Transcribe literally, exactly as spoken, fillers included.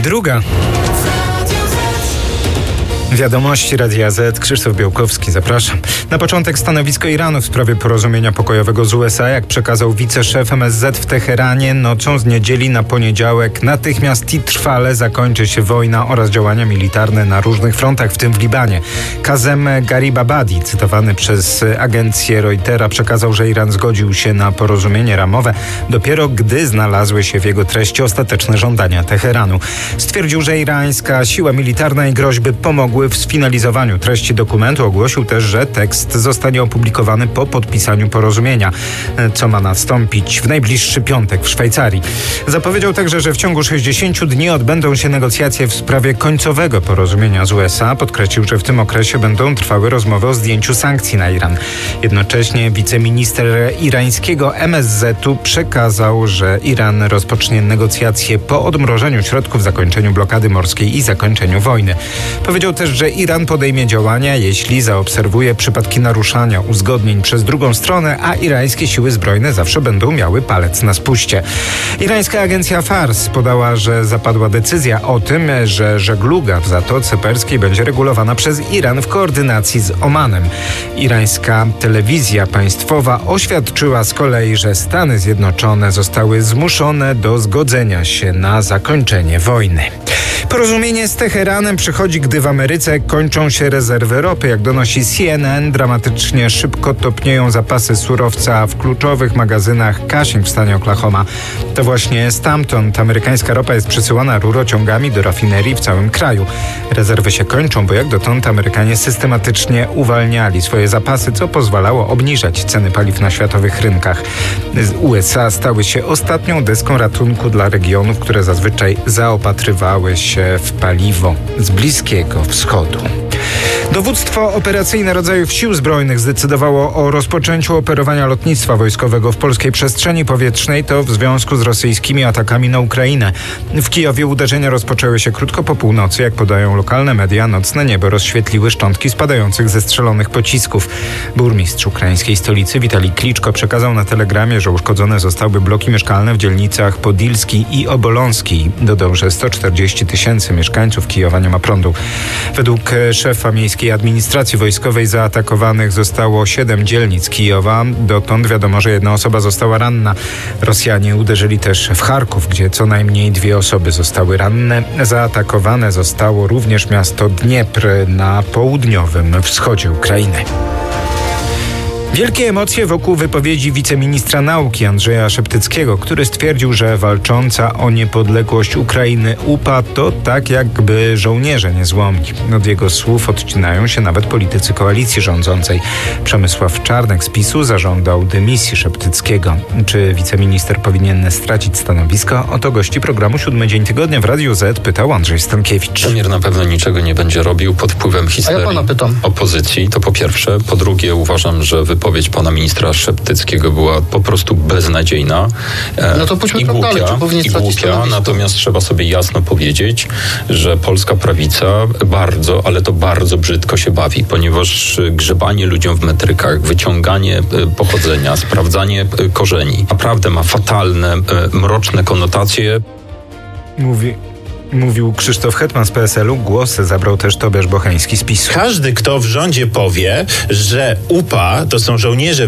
Druga. Wiadomości Radia Z. Krzysztof Białkowski, zapraszam. Na początek stanowisko Iranu w sprawie porozumienia pokojowego z U S A, jak przekazał wiceszef M S Z w Teheranie, nocą z niedzieli na poniedziałek natychmiast i trwale zakończy się wojna oraz działania militarne na różnych frontach, w tym w Libanie. Kazem Garibabadi, cytowany przez agencję Reutera, przekazał, że Iran zgodził się na porozumienie ramowe dopiero gdy znalazły się w jego treści ostateczne żądania Teheranu. Stwierdził, że irańska siła militarna i groźby pomogły w sfinalizowaniu treści dokumentu. Ogłosił też, że tekst zostanie opublikowany po podpisaniu porozumienia, co ma nastąpić w najbliższy piątek w Szwajcarii. Zapowiedział także, że w ciągu sześćdziesięciu dni odbędą się negocjacje w sprawie końcowego porozumienia z U S A. Podkreślił, że w tym okresie będą trwały rozmowy o zdjęciu sankcji na Iran. Jednocześnie wiceminister irańskiego M S Z-u przekazał, że Iran rozpocznie negocjacje po odmrożeniu środków, zakończeniu blokady morskiej i zakończeniu wojny. Powiedział też, że Iran podejmie działania, jeśli zaobserwuje przypadki naruszania uzgodnień przez drugą stronę, a irańskie siły zbrojne zawsze będą miały palec na spuście. Irańska agencja Fars podała, że zapadła decyzja o tym, że żegluga w Zatoce Perskiej będzie regulowana przez Iran w koordynacji z Omanem. Irańska telewizja państwowa oświadczyła z kolei, że Stany Zjednoczone zostały zmuszone do zgodzenia się na zakończenie wojny. Porozumienie z Teheranem przychodzi, gdy w Ameryce kończą się rezerwy ropy. Jak donosi C N N, dramatycznie szybko topnieją zapasy surowca w kluczowych magazynach Cushing w stanie Oklahoma. To właśnie stamtąd amerykańska ropa jest przesyłana rurociągami do rafinerii w całym kraju. Rezerwy się kończą, bo jak dotąd Amerykanie systematycznie uwalniali swoje zapasy, co pozwalało obniżać ceny paliw na światowych rynkach. U S A stały się ostatnią deską ratunku dla regionów, które zazwyczaj zaopatrywały się w paliwo z Bliskiego Wschodu. Dowództwo operacyjne rodzajów sił zbrojnych zdecydowało o rozpoczęciu operowania lotnictwa wojskowego w polskiej przestrzeni powietrznej, to w związku z rosyjskimi atakami na Ukrainę. W Kijowie uderzenia rozpoczęły się krótko po północy. Jak podają lokalne media, nocne niebo rozświetliły szczątki spadających ze strzelonych pocisków. Burmistrz ukraińskiej stolicy Witalij Kliczko przekazał na telegramie, że uszkodzone zostały bloki mieszkalne w dzielnicach Podilski i Obolonski. Dodał, że sto czterdzieści tysięcy mieszkańców Kijowa nie ma prądu. Według szefa miejskiej administracji wojskowej zaatakowanych zostało siedem dzielnic Kijowa. Dotąd wiadomo, że jedna osoba została ranna. Rosjanie uderzyli też w Charków, gdzie co najmniej dwie osoby zostały ranne. Zaatakowane zostało również miasto Dniepr na południowym wschodzie Ukrainy. Wielkie emocje wokół wypowiedzi wiceministra nauki Andrzeja Szeptyckiego, który stwierdził, że walcząca o niepodległość Ukrainy U P A to tak jakby żołnierze niezłomni. Od jego słów odcinają się nawet politycy koalicji rządzącej. Przemysław Czarnek z PiSu zażądał dymisji Szeptyckiego. Czy wiceminister powinien stracić stanowisko? Oto gości programu Siódmy Dzień Tygodnia w Radiu Z pytał Andrzej Stankiewicz. Premier na pewno niczego nie będzie robił pod wpływem histerii ja pana pytam. opozycji. To po pierwsze. Po drugie, uważam, że wypowiedź pana ministra Szeptyckiego była po prostu beznadziejna e, no to pójdźmy i głupia, dalej. Czy powinien i głupia. Natomiast trzeba sobie jasno powiedzieć, że polska prawica bardzo, ale to bardzo brzydko się bawi, ponieważ grzebanie ludziom w metrykach, wyciąganie pochodzenia, sprawdzanie korzeni naprawdę ma fatalne, mroczne konotacje. Mówi... Mówił Krzysztof Hetman z P S L-u. Głos zabrał też Tobiasz Bocheński z PiSu. Każdy, kto w rządzie powie, że U P A to są żołnierze